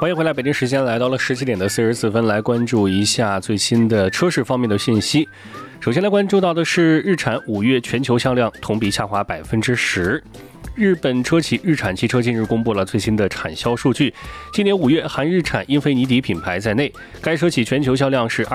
欢迎回来，北京时间来到了17点44分，来关注一下最新的车市方面的信息。首先来关注到的是日产5月全球销量同比下滑10%。日本车企日产汽车近日公布了最新的产销数据，今年5月含日产英菲尼迪品牌在内，该车企全球销量是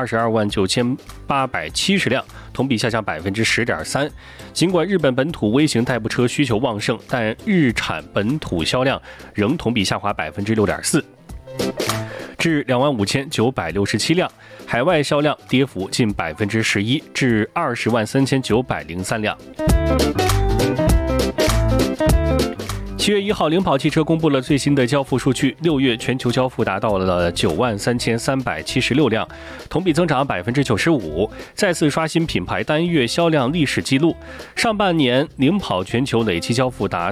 229870辆，同比下降10.3%。尽管日本本土微型代步车需求旺盛，但日产本土销量仍同比下滑6.4%。至25967辆，海外销量跌幅近11%，至203,903辆。7月1号，领跑汽车公布了最新的交付数据，6月全球交付达到了93376辆，同比增长95%，再次刷新品牌单月销量历史记录。上半年，领跑全球累计交付达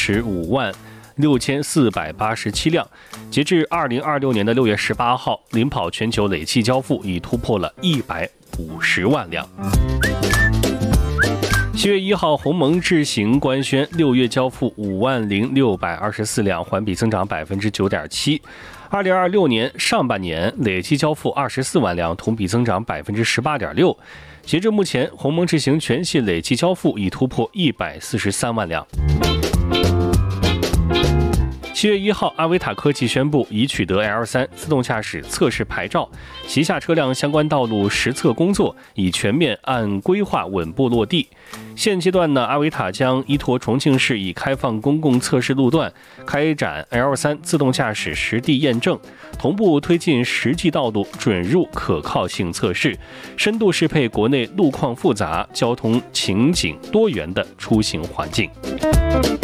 356487辆，截至2026年的6月18号，领跑全球累计交付已突破了150万辆。7月1号，鸿蒙智行官宣6月交付50624辆，环比增长9.7%。2026年上半年累计交付24万辆，同比增长18.6%。截至目前，鸿蒙智行全系累计交付已突破143万辆。7月1号，阿维塔科技宣布已取得 L3 自动驾驶测试牌照，旗下车辆相关道路实测工作已全面按规划稳步落地。现阶段呢，阿维塔将依托重庆市已开放公共测试路段，开展 L3 自动驾驶实地验证，同步推进实际道路准入可靠性测试，深度适配国内路况复杂、交通情景多元的出行环境。